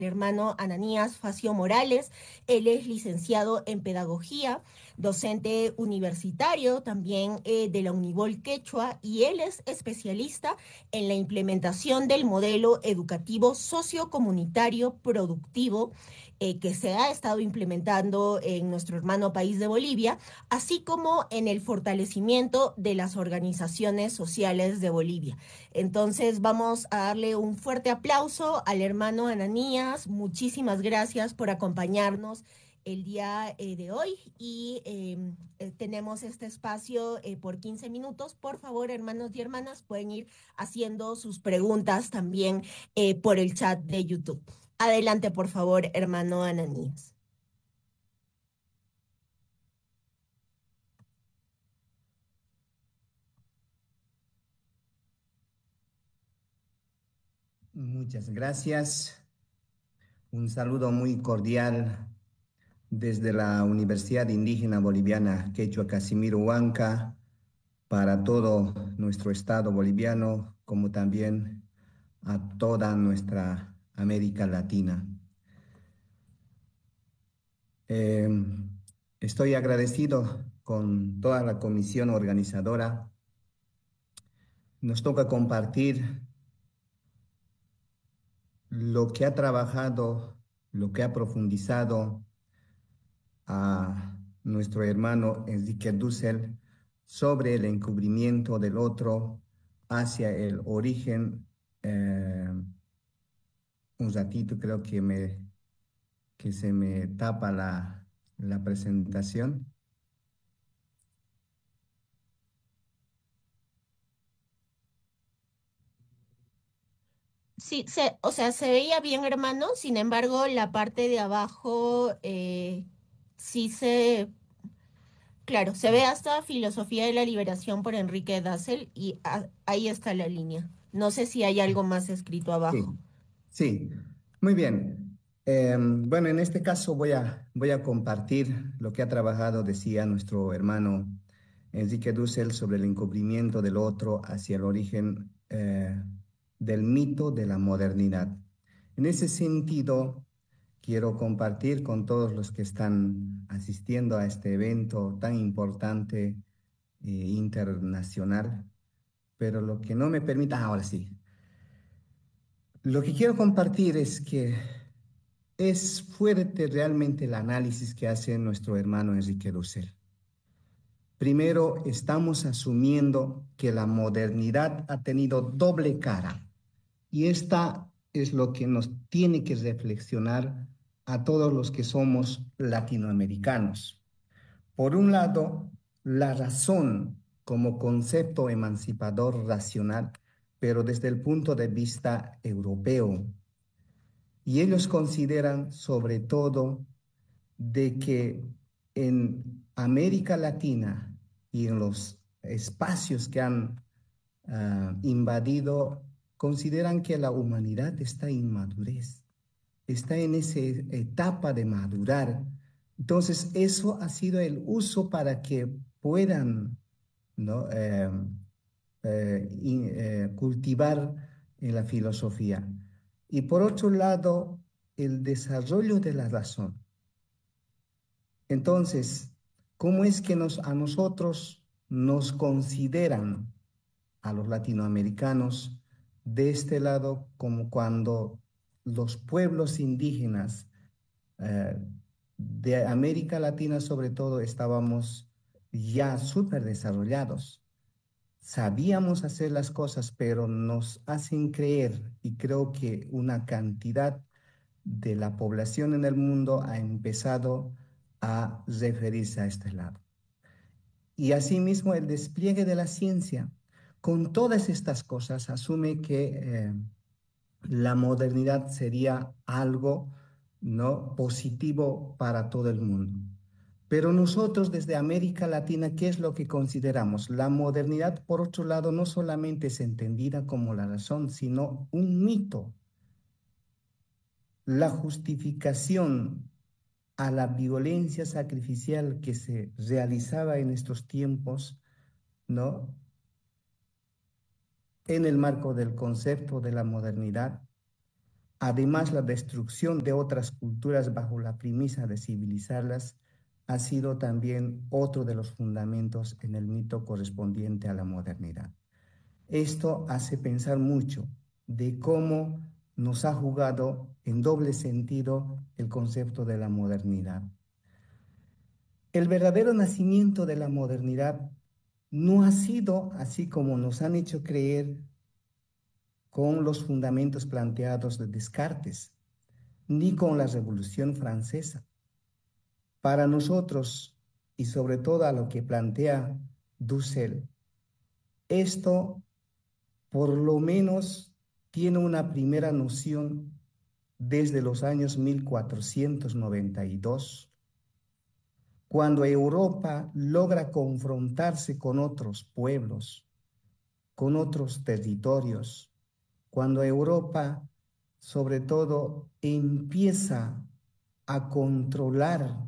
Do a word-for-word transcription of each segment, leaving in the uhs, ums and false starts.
hermano Ananías Facio Morales. Él es licenciado en Pedagogía, docente universitario también eh, de la Univol Quechua, y él es especialista en la implementación del modelo educativo sociocomunitario productivo eh, que se ha estado implementando en nuestro hermano país de Bolivia, así como en el fortalecimiento de las organizaciones sociales de Bolivia. Entonces vamos a darle un fuerte aplauso al hermano Ananías. Muchísimas gracias por acompañarnos el día eh, de hoy y eh, eh, tenemos este espacio eh, por quince minutos. Por favor, hermanos y hermanas, pueden ir haciendo sus preguntas también eh, por el chat de YouTube. Adelante, por favor, hermano Ananías. Muchas gracias. Un saludo muy cordial desde la Universidad Indígena Boliviana Quechua Casimiro Huanca para todo nuestro estado boliviano, como también a toda nuestra América Latina. Eh, Estoy agradecido con toda la comisión organizadora. Nos toca compartir lo que ha trabajado, lo que ha profundizado a nuestro hermano Enrique Dussel sobre el encubrimiento del otro hacia el origen. Eh, un ratito creo que, me, que se me tapa la, la presentación. Sí, se, o sea, se veía bien, hermano. Sin embargo, la parte de abajo eh, sí se, claro, se ve hasta Filosofía de la Liberación por Enrique Dussel y a- ahí está la línea. No sé si hay algo más escrito abajo. Sí, sí, muy bien. Eh, bueno, en este caso voy a, voy a compartir lo que ha trabajado, decía nuestro hermano Enrique Dussel, sobre el encubrimiento del otro hacia el origen eh, del mito de la modernidad. En ese sentido, quiero compartir con todos los que están asistiendo a este evento tan importante e internacional, pero lo que no me permita, ah, ahora sí. Lo que quiero compartir es que es fuerte realmente el análisis que hace nuestro hermano Enrique Dussel. Primero, estamos asumiendo que la modernidad ha tenido doble cara y esta es lo que nos tiene que reflexionar a todos los que somos latinoamericanos. Por un lado, la razón como concepto emancipador racional, pero desde el punto de vista europeo. Y ellos consideran sobre todo de que en América Latina y en los espacios que han uh, invadido, consideran que la humanidad está en madurez, está en esa etapa de madurar. Entonces, eso ha sido el uso para que puedan, ¿no? eh, eh, in, eh, cultivar en la filosofía. Y por otro lado, el desarrollo de la razón. Entonces, ¿cómo es que nos, a nosotros nos consideran, a los latinoamericanos, de este lado como cuando los pueblos indígenas eh, de América Latina sobre todo estábamos ya súper desarrollados? Sabíamos hacer las cosas, pero nos hacen creer, y creo que una cantidad de la población en el mundo ha empezado a referirse a este lado. Y asimismo el despliegue de la ciencia, con todas estas cosas, asume que eh, la modernidad sería algo, ¿no?, positivo para todo el mundo. Pero nosotros desde América Latina, ¿qué es lo que consideramos? La modernidad, por otro lado, no solamente es entendida como la razón, sino un mito. La justificación a la violencia sacrificial que se realizaba en estos tiempos, ¿no?, en el marco del concepto de la modernidad, Además, la destrucción de otras culturas bajo la premisa de civilizarlas ha sido también otro de los fundamentos en el mito correspondiente a la modernidad. Esto hace pensar mucho de cómo nos ha jugado en doble sentido el concepto de la modernidad. El verdadero nacimiento de la modernidad no ha sido así como nos han hecho creer con los fundamentos planteados de Descartes, ni con la Revolución Francesa. Para nosotros, y sobre todo a lo que plantea Dussel, esto por lo menos tiene una primera noción desde los años mil cuatrocientos noventa y dos, cuando Europa logra confrontarse con otros pueblos, con otros territorios, cuando Europa, sobre todo, empieza a controlar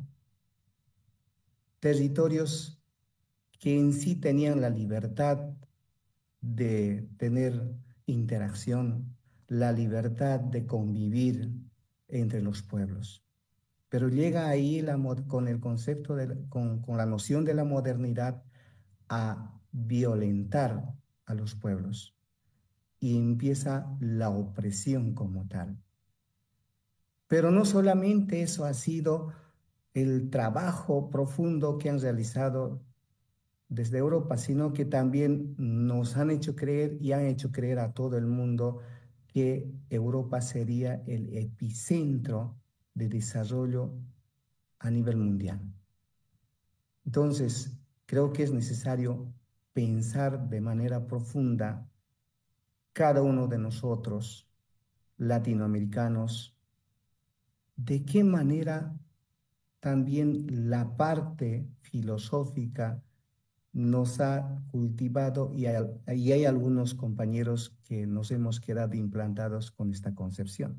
territorios que en sí tenían la libertad de tener interacción, la libertad de convivir entre los pueblos. Pero llega ahí la, con el concepto, de, con, con la noción de la modernidad, a violentar a los pueblos y empieza la opresión como tal. Pero no solamente eso ha sido el trabajo profundo que han realizado desde Europa, sino que también nos han hecho creer y han hecho creer a todo el mundo que Europa sería el epicentro de desarrollo a nivel mundial. Entonces, creo que es necesario pensar de manera profunda cada uno de nosotros, latinoamericanos, de qué manera también la parte filosófica nos ha cultivado y hay, y hay algunos compañeros que nos hemos quedado implantados con esta concepción.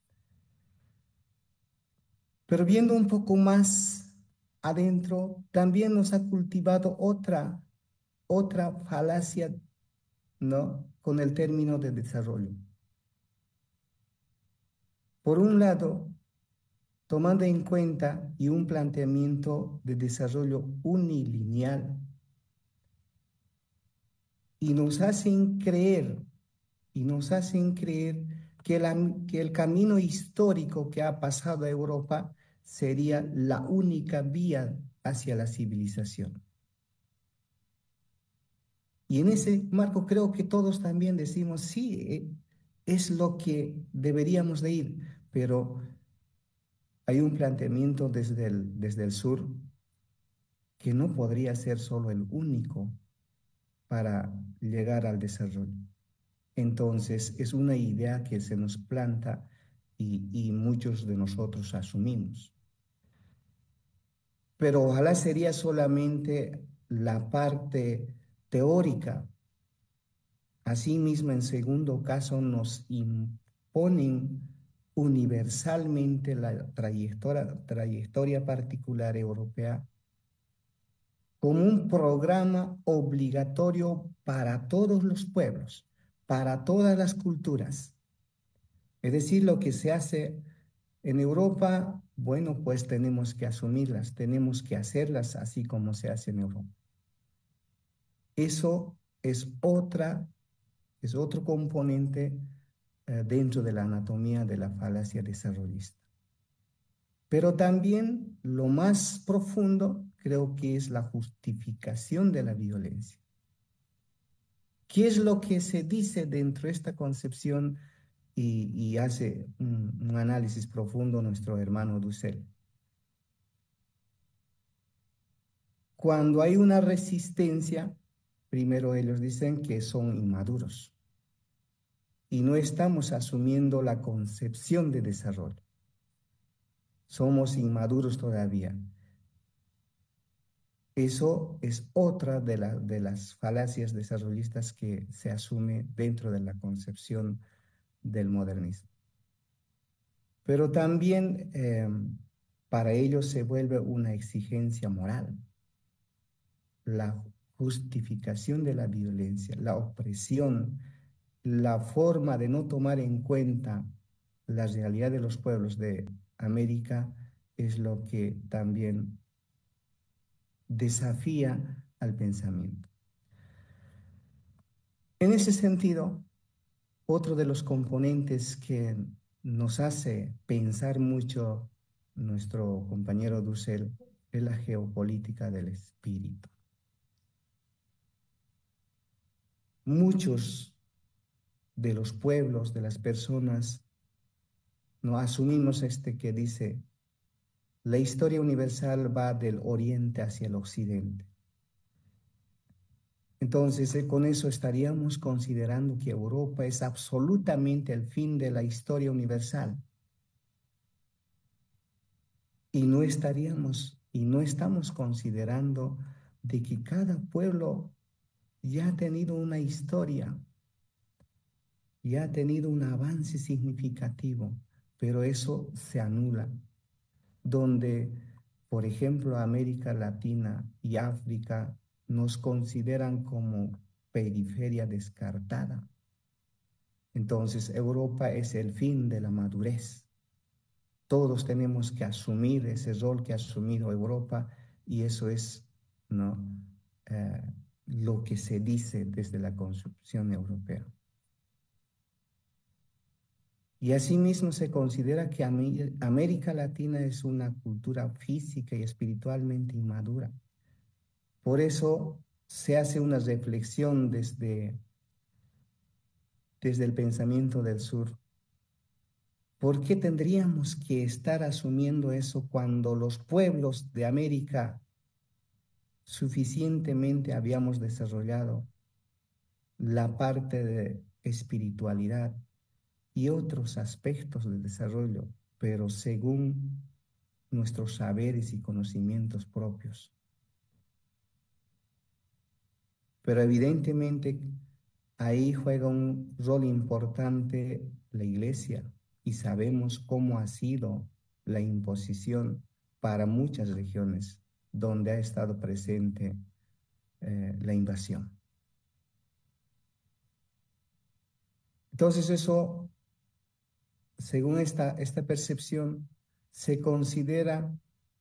Pero viendo un poco más adentro, también nos ha cultivado otra, otra falacia, ¿no? Con el término de desarrollo. Por un lado, tomando en cuenta y un planteamiento de desarrollo unilineal, y nos hacen creer, y nos hacen creer que, la, que el camino histórico que ha pasado a Europa sería la única vía hacia la civilización. Y en ese marco creo que todos también decimos, sí, es lo que deberíamos de ir, pero hay un planteamiento desde el, desde el sur que no podría ser solo el único para llegar al desarrollo. Entonces, es una idea que se nos planta y, y muchos de nosotros asumimos. Pero ojalá sería solamente la parte teórica. Asimismo, en segundo caso, nos imponen universalmente la trayectoria, trayectoria particular europea como un programa obligatorio para todos los pueblos, para todas las culturas. Es decir, lo que se hace en Europa, bueno, pues tenemos que asumirlas, tenemos que hacerlas así como se hace en Europa. Eso es otra, es otro componente eh, dentro de la anatomía de la falacia desarrollista. Pero también lo más profundo creo que es la justificación de la violencia. ¿Qué es lo que se dice dentro de esta concepción? Y, y hace un, un análisis profundo nuestro hermano Dussel. Cuando hay una resistencia, primero ellos dicen que son inmaduros y no estamos asumiendo la concepción de desarrollo. Somos inmaduros todavía. Eso es otra de, la, de las falacias desarrollistas que se asume dentro de la concepción del modernismo. Pero también eh, para ellos se vuelve una exigencia moral. La justificación de la violencia, la opresión, la forma de no tomar en cuenta la realidad de los pueblos de América es lo que también desafía al pensamiento. En ese sentido, otro de los componentes que nos hace pensar mucho nuestro compañero Dussel es la geopolítica del espíritu. Muchos de los pueblos, de las personas, no asumimos este que dice, la historia universal va del oriente hacia el occidente. Entonces, eh, con eso estaríamos considerando que Europa es absolutamente el fin de la historia universal. Y no estaríamos, y no estamos considerando de que cada pueblo ya ha tenido una historia, ya ha tenido un avance significativo, pero eso se anula. Donde, por ejemplo, América Latina y África nos consideran como periferia descartada. Entonces, Europa es el fin de la madurez. Todos tenemos que asumir ese rol que ha asumido Europa y eso es, ¿no? Eh, lo que se dice desde la construcción europea. Y asimismo se considera que América Latina es una cultura física y espiritualmente inmadura. Por eso se hace una reflexión desde, desde el pensamiento del sur. ¿Por qué tendríamos que estar asumiendo eso cuando los pueblos de América suficientemente habíamos desarrollado la parte de espiritualidad y otros aspectos del desarrollo, pero según nuestros saberes y conocimientos propios? Pero evidentemente ahí juega un rol importante la Iglesia y sabemos cómo ha sido la imposición para muchas regiones donde ha estado presente eh, la invasión. Entonces eso, según esta, esta percepción, se considera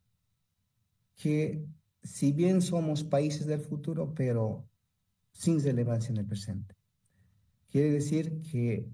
que si bien somos países del futuro, pero sin relevancia en el presente. Quiere decir que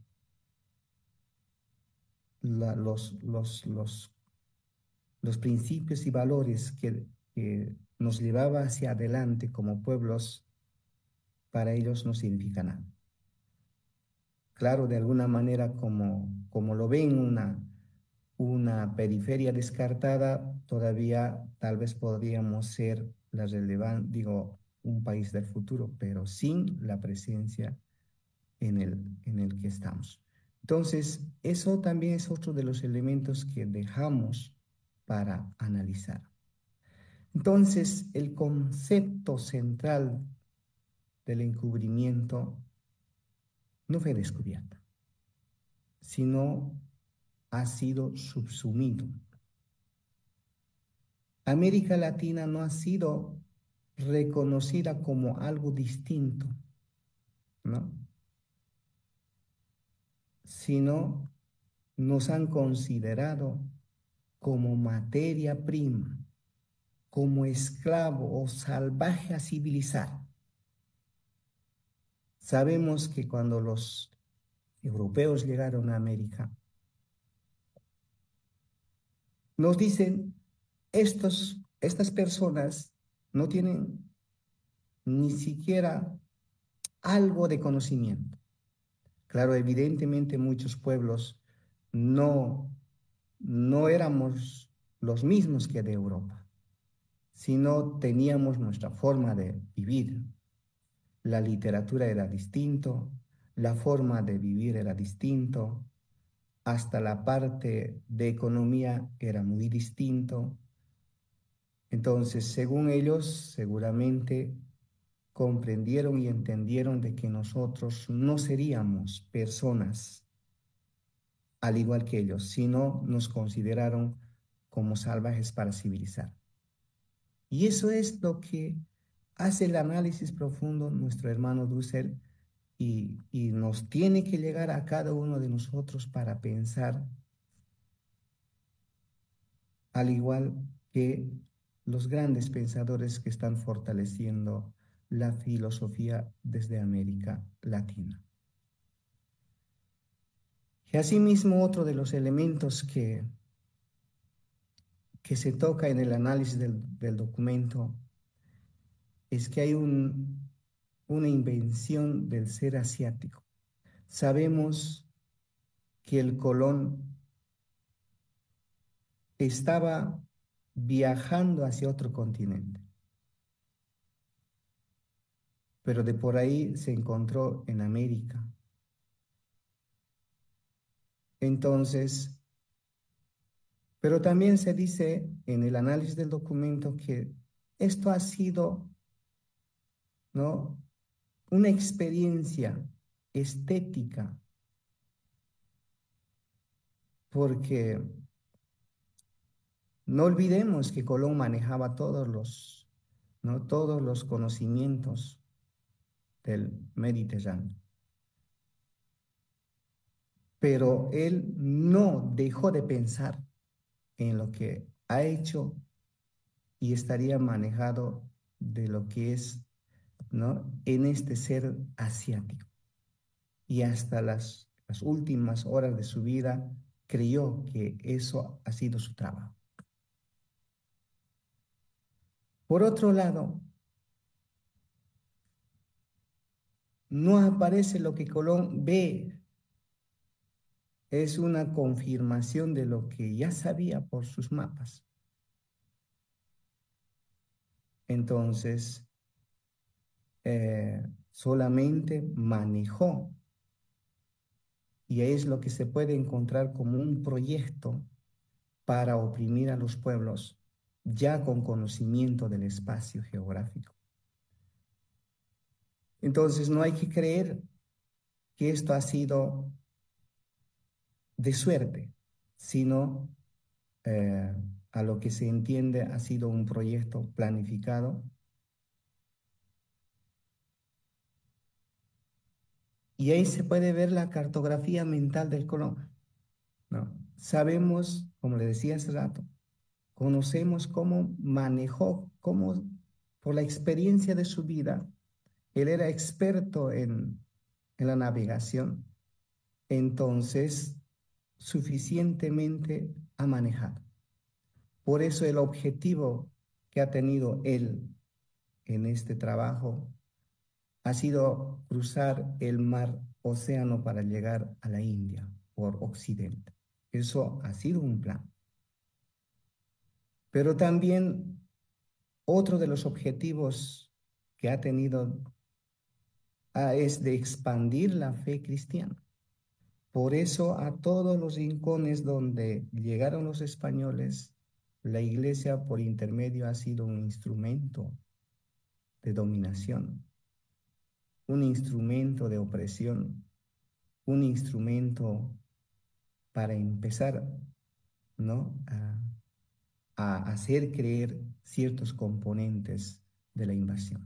la, los, los, los, los principios y valores que, que nos llevaba hacia adelante como pueblos, para ellos no significa nada. Claro, de alguna manera, como, como lo ven una, una periferia descartada, todavía tal vez podríamos ser la relevante, digo, un país del futuro, pero sin la presencia en el, en el que estamos. Entonces, eso también es otro de los elementos que dejamos para analizar. Entonces, el concepto central del encubrimiento no fue descubierto, sino ha sido subsumido. América Latina no ha sido reconocida como algo distinto, ¿no? Sino nos han considerado como materia prima, como esclavo o salvaje a civilizar. Sabemos que cuando los europeos llegaron a América, nos dicen, estos, estas personas no tienen ni siquiera algo de conocimiento. Claro, evidentemente muchos pueblos no, no éramos los mismos que de Europa, sino teníamos nuestra forma de vivir. La literatura era distinto, la forma de vivir era distinto, hasta la parte de economía era muy distinto. Entonces, según ellos, seguramente comprendieron y entendieron de que nosotros no seríamos personas al igual que ellos, sino nos consideraron como salvajes para civilizar. Y eso es lo que hace el análisis profundo nuestro hermano Dussel y, y nos tiene que llegar a cada uno de nosotros para pensar al igual que los grandes pensadores que están fortaleciendo la filosofía desde América Latina. Y asimismo, otro de los elementos que, que se toca en el análisis del, del documento es que hay un, una invención del ser asiático. Sabemos que el Colón estaba viajando hacia otro continente, pero de por ahí se encontró en América. Entonces, pero también se dice en el análisis del documento que esto ha sido, ¿no?, una experiencia estética, porque no olvidemos que Colón manejaba todos los, ¿no?, todos los conocimientos del Mediterráneo. Pero él no dejó de pensar en lo que ha hecho y estaría manejado de lo que es, ¿no?, en este ser asiático. Y hasta las, las últimas horas de su vida creyó que eso ha sido su trabajo. Por otro lado, no aparece lo que Colón ve, es una confirmación de lo que ya sabía por sus mapas. Entonces, eh, solamente manejó, y es lo que se puede encontrar como un proyecto para oprimir a los pueblos ya con conocimiento del espacio geográfico. Entonces, no hay que creer que esto ha sido de suerte, sino eh, a lo que se entiende ha sido un proyecto planificado. Y ahí se puede ver la cartografía mental del Colón, ¿no? Sabemos, como le decía hace rato, conocemos cómo manejó, cómo por la experiencia de su vida, él era experto en, en la navegación, entonces suficientemente ha manejado. Por eso el objetivo que ha tenido él en este trabajo ha sido cruzar el mar Océano para llegar a la India por Occidente. Eso ha sido un plan. Pero también otro de los objetivos que ha tenido ah, es de expandir la fe cristiana. Por eso a todos los rincones donde llegaron los españoles, la iglesia por intermedio ha sido un instrumento de dominación, un instrumento de opresión, un instrumento para empezar, ¿no?, a, a hacer creer ciertos componentes de la invasión.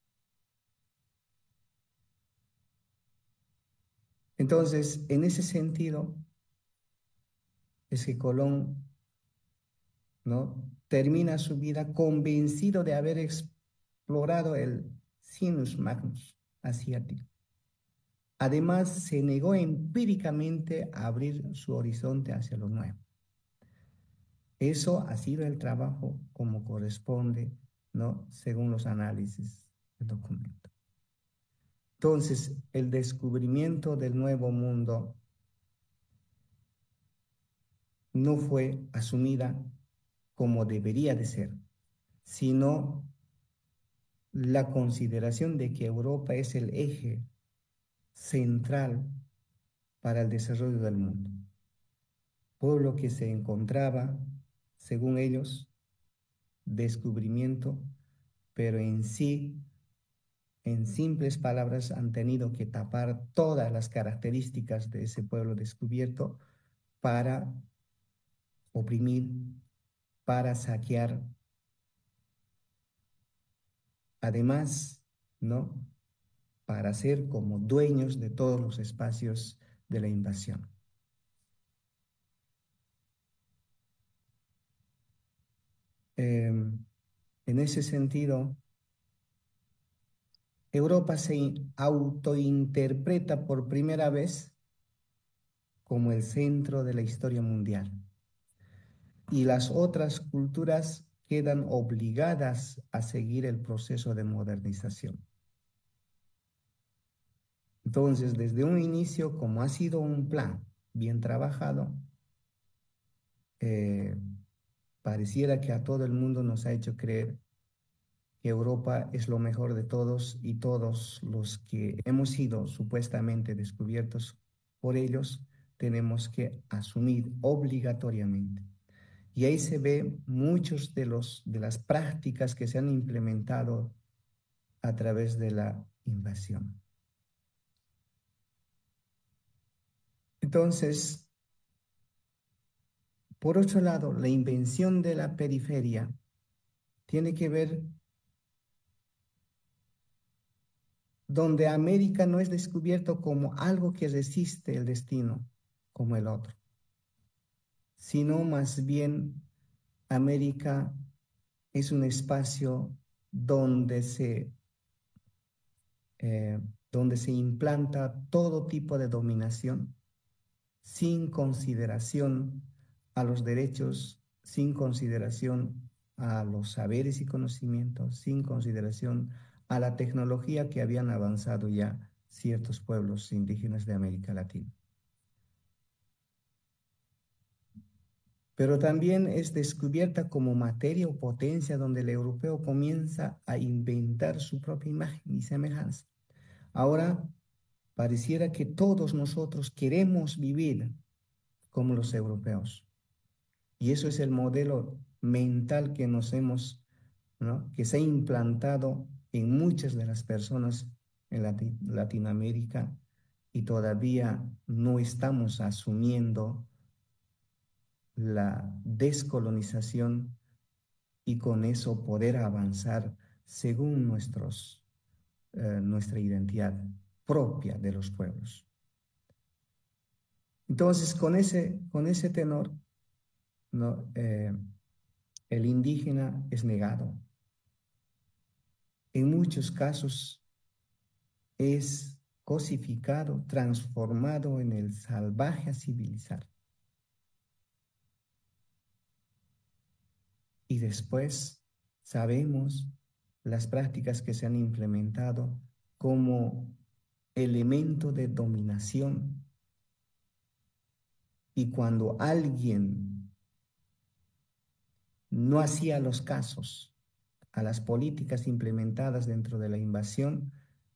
Entonces, en ese sentido, es que Colón, ¿no?, termina su vida convencido de haber explorado el Sinus Magnus asiático. Además, se negó empíricamente a abrir su horizonte hacia lo nuevo. Eso ha sido el trabajo como corresponde, ¿no?, según los análisis del documento. Entonces, el descubrimiento del nuevo mundo no fue asumida como debería de ser, sino la consideración de que Europa es el eje central para el desarrollo del mundo. Pueblo que se encontraba, según ellos, descubrimiento, pero en sí, en simples palabras, han tenido que tapar todas las características de ese pueblo descubierto para oprimir, para saquear. Además, ¿no?, para ser como dueños de todos los espacios de la invasión. eh, en ese sentido, Europa se autointerpreta por primera vez como el centro de la historia mundial y las otras culturas quedan obligadas a seguir el proceso de modernización. Entonces, desde un inicio, como ha sido un plan bien trabajado, eh, pareciera que a todo el mundo nos ha hecho creer que Europa es lo mejor de todos y todos los que hemos sido supuestamente descubiertos por ellos tenemos que asumir obligatoriamente. Y ahí se ve muchos de los de las prácticas que se han implementado a través de la invasión. Entonces, por otro lado, la invención de la periferia tiene que ver donde América no es descubierto como algo que resiste el destino, como el otro, sino más bien América es un espacio donde se, eh, donde se implanta todo tipo de dominación sin consideración a los derechos, sin consideración a los saberes y conocimientos, sin consideración a la tecnología que habían avanzado ya ciertos pueblos indígenas de América Latina. Pero también es descubierta como materia o potencia donde el europeo comienza a inventar su propia imagen y semejanza. Ahora pareciera que todos nosotros queremos vivir como los europeos. Y eso es el modelo mental que nos hemos, ¿no? Que se ha implantado en muchas de las personas en Lati- Latinoamérica y todavía no estamos asumiendo la descolonización y con eso poder avanzar según nuestros, eh, nuestra identidad propia de los pueblos. Entonces, con ese, con ese tenor, ¿no? Eh, el indígena es negado. En muchos casos es cosificado, transformado en el salvaje a civilizar. Y después sabemos las prácticas que se han implementado como elemento de dominación. Y cuando alguien no hacía los casos a las políticas implementadas dentro de la invasión,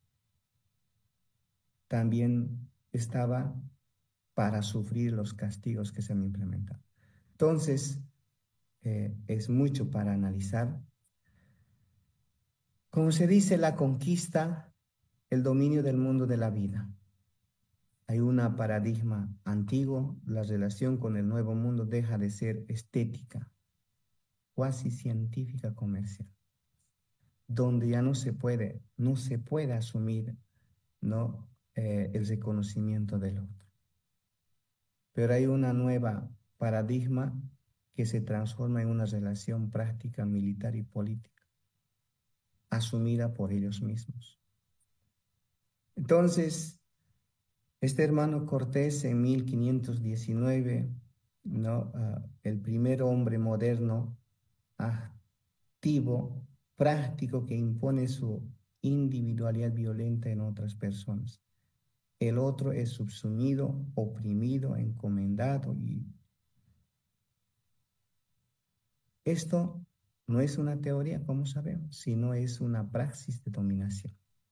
también estaba para sufrir los castigos que se han implementado. Entonces, eh, es mucho para analizar. Como se dice, la conquista, el dominio del mundo de la vida. Hay un paradigma antiguo, la relación con el nuevo mundo deja de ser estética, cuasi científica comercial, donde ya no se puede, no se puede asumir, ¿no? Eh, el reconocimiento del otro. Pero hay una nueva paradigma que se transforma en una relación práctica, militar y política, asumida por ellos mismos. Entonces, este hermano Cortés en mil quinientos diecinueve, ¿no? Uh, el primer hombre moderno, activo, práctico, que impone su individualidad violenta en otras personas. El otro es subsumido, oprimido, encomendado. Y esto no es una teoría, como sabemos, sino es una praxis de dominación.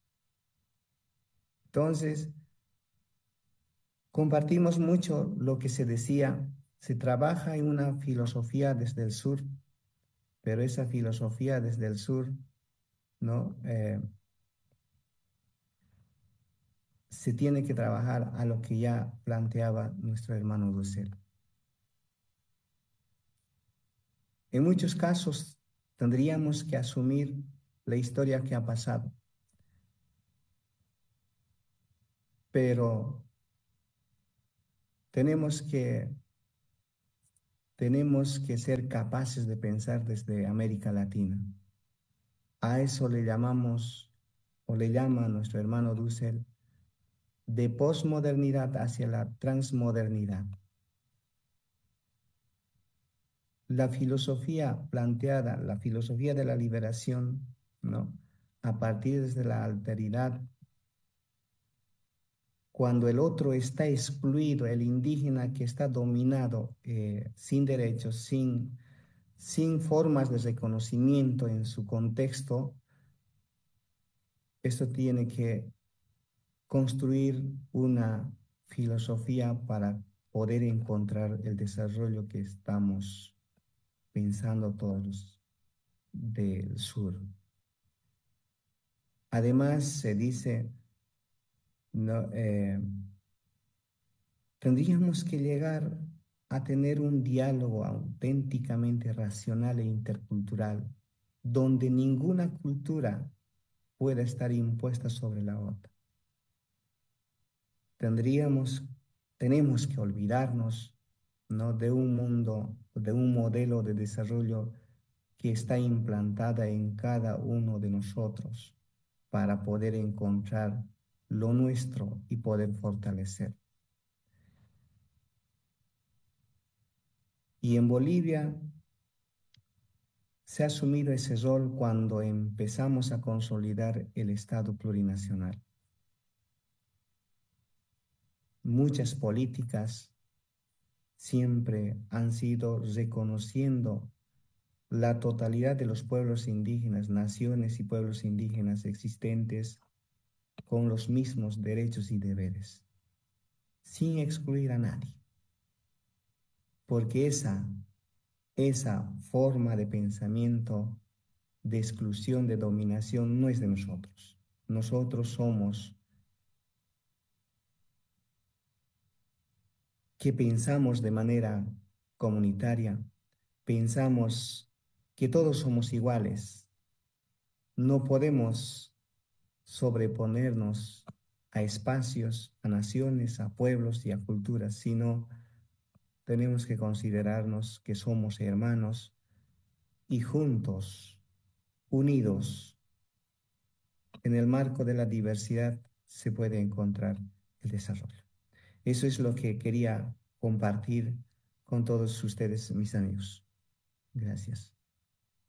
Entonces, compartimos mucho lo que se decía, se trabaja en una filosofía desde el sur, pero esa filosofía desde el sur, ¿no? Eh, se tiene que trabajar a lo que ya planteaba nuestro hermano Dussel. En muchos casos tendríamos que asumir la historia que ha pasado, pero tenemos que tenemos que ser capaces de pensar desde América Latina. A eso le llamamos, o le llama nuestro hermano Dussel, de posmodernidad hacia la transmodernidad. La filosofía planteada, la filosofía de la liberación, ¿no? A partir de la alteridad, cuando el otro está excluido, el indígena que está dominado, eh, sin derechos, sin, sin formas de reconocimiento en su contexto, esto tiene que construir una filosofía para poder encontrar el desarrollo que estamos pensando todos del sur. Además, se dice, no, eh, tendríamos que llegar a tener un diálogo auténticamente racional e intercultural, donde ninguna cultura pueda estar impuesta sobre la otra. Tendríamos, tenemos que olvidarnos, ¿no?, de un mundo, de un modelo de desarrollo que está implantada en cada uno de nosotros para poder encontrar lo nuestro y poder fortalecer. Y en Bolivia se ha asumido ese rol cuando empezamos a consolidar el Estado plurinacional. Muchas políticas siempre han sido reconociendo la totalidad de los pueblos indígenas, naciones y pueblos indígenas existentes con los mismos derechos y deberes, sin excluir a nadie. Porque esa, esa forma de pensamiento, de exclusión, de dominación, no es de nosotros. Nosotros somos que pensamos de manera comunitaria, pensamos que todos somos iguales. No podemos sobreponernos a espacios, a naciones, a pueblos y a culturas, sino tenemos que considerarnos que somos hermanos y juntos, unidos, en el marco de la diversidad se puede encontrar el desarrollo. Eso es lo que quería compartir con todos ustedes, mis amigos. Gracias.